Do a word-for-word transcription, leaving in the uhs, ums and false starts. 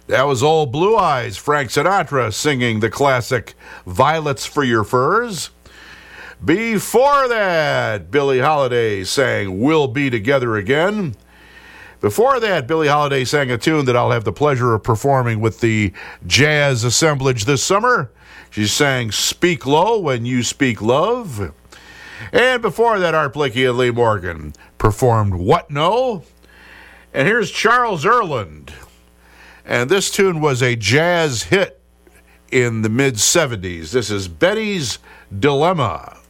That was Old Blue Eyes, Frank Sinatra, singing the classic Violets for Your Furs. Before that, Billie Holiday sang We'll Be Together Again. Before that, Billie Holiday sang a tune that I'll have the pleasure of performing with the Jazz Assemblage this summer. She sang Speak Low When You Speak Love. And before that, Art Blakey and Lee Morgan performed What No? And here's Charles Earland. And this tune was a jazz hit in the mid-seventies. This is Betty's Dilemma.